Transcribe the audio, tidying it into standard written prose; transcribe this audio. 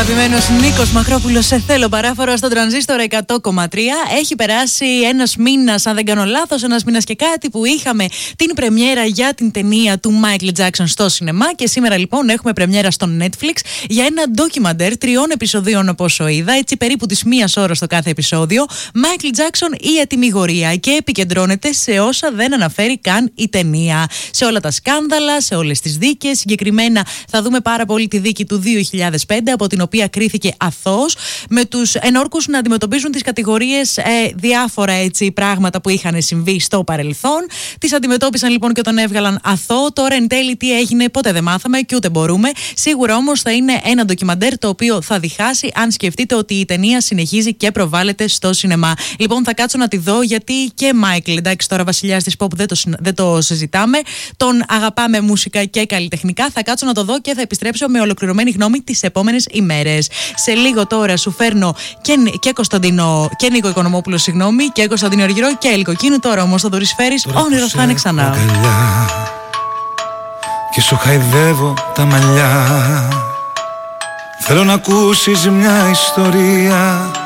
Αγαπημένος Νίκος Μαχρόπουλος, σε θέλω παράφορα στο Τρανζίστορ 100,3. Έχει περάσει ένας μήνας, αν δεν κάνω λάθος, ένας μήνας και κάτι, που είχαμε την πρεμιέρα για την ταινία του Michael Jackson στο σινεμά. Και σήμερα λοιπόν έχουμε πρεμιέρα στο Netflix για ένα ντοκιμαντέρ 3 επεισοδίων, όπως είδα, έτσι περίπου της 1 ώρα στο κάθε επεισόδιο. Michael Jackson, η ετυμηγορία, και επικεντρώνεται σε όσα δεν αναφέρει καν η ταινία. Σε όλα τα σκάνδαλα, σε όλες τις δίκες. Συγκεκριμένα θα δούμε πάρα πολύ τη δίκη του 2005, από την οποία κρίθηκε αθώος, με τους ενόρκους να αντιμετωπίζουν τις κατηγορίες διάφορα έτσι πράγματα που είχαν συμβεί στο παρελθόν. Τις αντιμετώπισαν λοιπόν και τον έβγαλαν αθώο. Τώρα εν τέλει τι έγινε ποτέ δεν μάθαμε και ούτε μπορούμε. Σίγουρα όμως θα είναι ένα ντοκιμαντέρ το οποίο θα διχάσει, αν σκεφτείτε ότι η ταινία συνεχίζει και προβάλλεται στο σινεμά. Λοιπόν, θα κάτσω να τη δω, γιατί και Michael, εντάξει, τώρα βασιλιάς της pop δεν το συζητάμε, τον αγαπάμε μουσικά και καλλιτεχνικά. Θα κάτσω να το δω και θα επιστρέψω με ολοκληρωμένη γνώμη τις επόμενες ημέρες. Σε λίγο τώρα σου φέρνω και Κωνσταντίνο και Νίκο Οικονομόπουλο, συγγνώμη, και Κωνσταντίνο Αργυρό και Έλικο Κίνου. Τώρα όμως θα το φέρεις όνειρο θα είναι ξανά. Αγκαλιά, και σου χαϊδεύω τα μαλλιά. Θέλω να ακούσεις μια ιστορία